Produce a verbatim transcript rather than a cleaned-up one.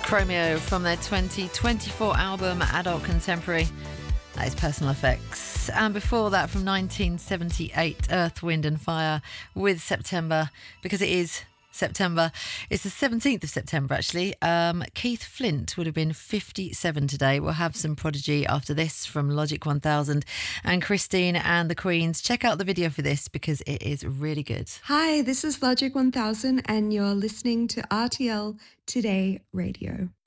Chromeo from their twenty twenty-four album Adult Contemporary. That is Personal Effects. And before that, from nineteen seventy-eight, Earth, Wind and Fire with September, because it is September. It's the seventeenth of September, actually. Um, Keith Flint would have been fifty-seven today. We'll have some Prodigy after this from Logic one thousand and Christine and the Queens. Check out the video for this because it is really good. Hi, this is Logic one thousand and you're listening to R T L Today Radio.